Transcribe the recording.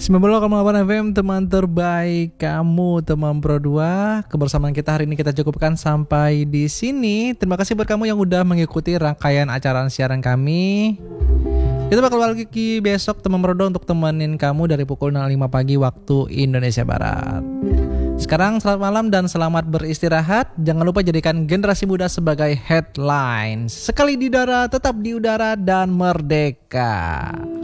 90,8 FM, teman terbaik kamu, teman Pro 2. Kebersamaan kita hari ini kita cukupkan sampai di sini. Terima kasih buat kamu yang udah mengikuti rangkaian acara siaran kami. Kita bakal balik lagi besok, teman Pro 2, untuk temenin kamu dari pukul 05 pagi waktu Indonesia Barat. Sekarang selamat malam dan selamat beristirahat. Jangan lupa jadikan generasi muda sebagai headline. Sekali di udara, tetap di udara dan merdeka.